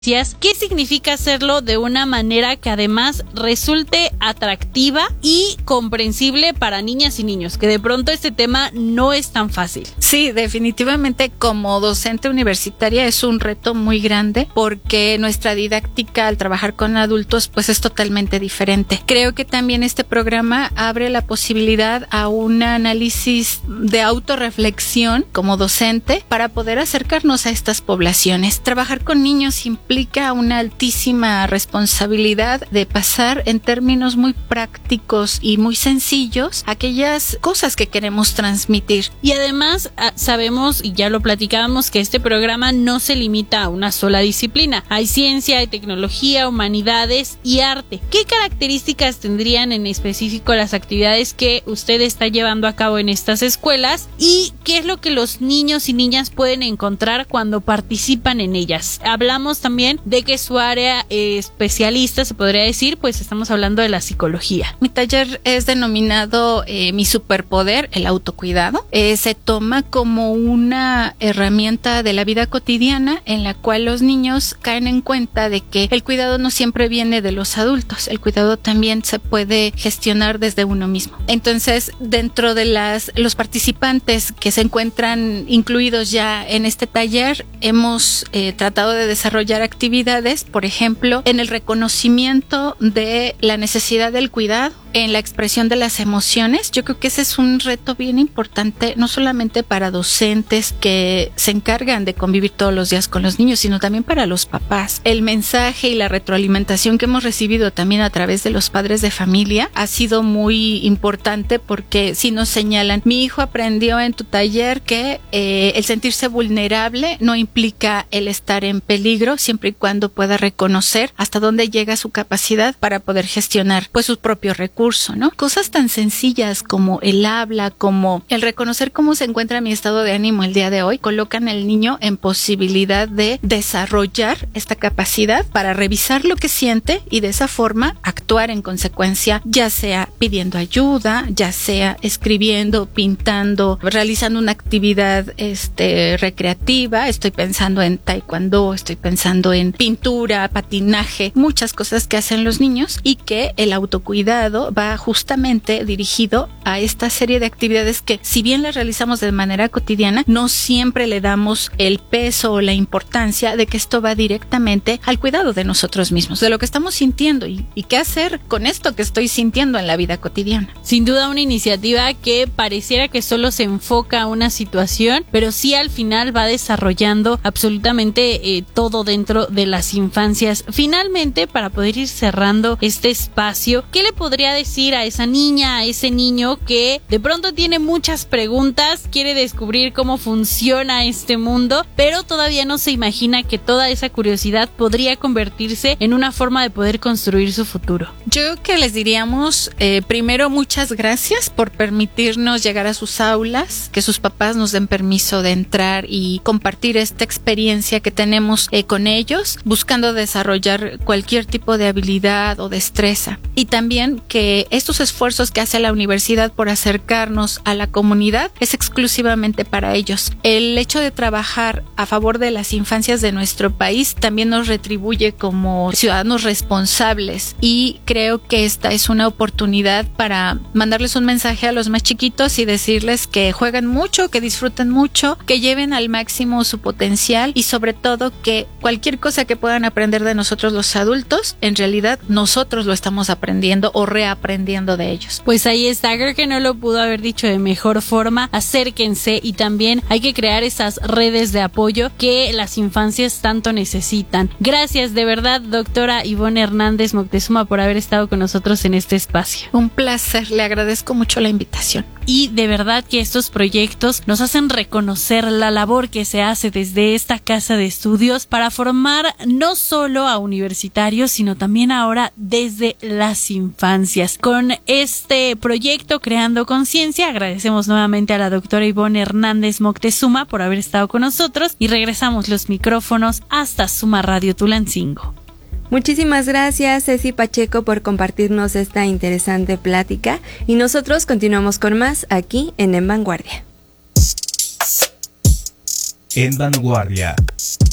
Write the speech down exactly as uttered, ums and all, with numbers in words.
¿Qué significa hacerlo de una manera que además resulte atractiva y comprensible para niñas y niños? Que de pronto este tema no es tan fácil. Sí, definitivamente como docente universitaria es un reto muy grande porque nuestra didáctica al trabajar con adultos pues es totalmente diferente. Creo que también este programa abre la posibilidad a un análisis de autorreflexión como docente para poder acercarnos a estas poblaciones. Trabajar con niños implica implica una altísima responsabilidad de pasar en términos muy prácticos y muy sencillos aquellas cosas que queremos transmitir. Y además sabemos, y ya lo platicábamos, que este programa no se limita a una sola disciplina. Hay ciencia, hay tecnología, humanidades y arte. ¿Qué características tendrían en específico las actividades que usted está llevando a cabo en estas escuelas? ¿Y qué es lo que los niños y niñas pueden encontrar cuando participan en ellas? Hablamos también de que su área eh, especialista, se podría decir, pues estamos hablando de la psicología. Mi taller es denominado eh, Mi Superpoder, el autocuidado. Eh, se toma como una herramienta de la vida cotidiana en la cual los niños caen en cuenta de que el cuidado no siempre viene de los adultos, el cuidado también se puede gestionar desde uno mismo. Entonces, dentro de las los participantes que se encuentran incluidos ya en este taller, hemos eh, tratado de desarrollar actividades, por ejemplo, en el reconocimiento de la necesidad del cuidado, en la expresión de las emociones. Yo creo que ese es un reto bien importante, no solamente para docentes que se encargan de convivir todos los días con los niños, sino también para los papás. El mensaje y la retroalimentación que hemos recibido también a través de los padres de familia ha sido muy importante porque si nos señalan, mi hijo aprendió en tu taller que eh, el sentirse vulnerable no implica el estar en peligro, siempre y cuando pueda reconocer hasta dónde llega su capacidad para poder gestionar pues sus propios recursos, ¿no? Cosas tan sencillas como el habla, como el reconocer cómo se encuentra mi estado de ánimo el día de hoy, colocan al niño en posibilidad de desarrollar esta capacidad para revisar lo que siente y de esa forma actuar en consecuencia, ya sea pidiendo ayuda, ya sea escribiendo, pintando, realizando una actividad este recreativa. Estoy pensando en taekwondo, estoy pensando en pintura, patinaje, muchas cosas que hacen los niños y que el autocuidado va justamente dirigido a esta serie de actividades que, si bien las realizamos de manera cotidiana, no siempre le damos el peso o la importancia de que esto va directamente al cuidado de nosotros mismos, de lo que estamos sintiendo y, y qué hacer con esto que estoy sintiendo en la vida cotidiana. Sin duda una iniciativa que pareciera que solo se enfoca a una situación, pero sí al final va desarrollando absolutamente eh, todo dentro de las infancias. Finalmente, para poder ir cerrando este espacio, ¿qué le podría decir a esa niña, a ese niño que de pronto tiene muchas preguntas, quiere descubrir cómo funciona este mundo, pero todavía no se imagina que toda esa curiosidad podría convertirse en una forma de poder construir su futuro? Yo creo que les diríamos, eh, primero, muchas gracias por permitirnos llegar a sus aulas, que sus papás nos den permiso de entrar y compartir esta experiencia que tenemos eh, con ellos, buscando desarrollar cualquier tipo de habilidad o destreza. Y también que estos esfuerzos que hace la universidad por acercarnos a la comunidad es exclusivamente para ellos. El hecho de trabajar a favor de las infancias de nuestro país también nos retribuye como ciudadanos responsables, y creo que esta es una oportunidad para mandarles un mensaje a los más chiquitos y decirles que jueguen mucho, que disfruten mucho, que lleven al máximo su potencial y sobre todo que cualquier cosa que puedan aprender de nosotros los adultos, en realidad nosotros lo estamos aprendiendo o reaprendiendo de ellos. Pues ahí está, creo que no lo pudo haber dicho de mejor forma. Acérquense, y también hay que crear esas redes de apoyo que las infancias tanto necesitan. Gracias de verdad, doctora Ivonne Hernández Moctezuma, por haber estado con nosotros en este espacio. Un placer, le agradezco mucho la invitación. Y de verdad que estos proyectos nos hacen reconocer la labor que se hace desde esta casa de estudios para formar no solo a universitarios, sino también ahora desde las infancias. Con este proyecto Creando Conciencia, agradecemos nuevamente a la doctora Ivonne Hernández Moctezuma por haber estado con nosotros, y regresamos los micrófonos hasta Suma Radio Tulancingo. Muchísimas gracias, Ceci Pacheco, por compartirnos esta interesante plática, y nosotros continuamos con más aquí en En Vanguardia. En Vanguardia.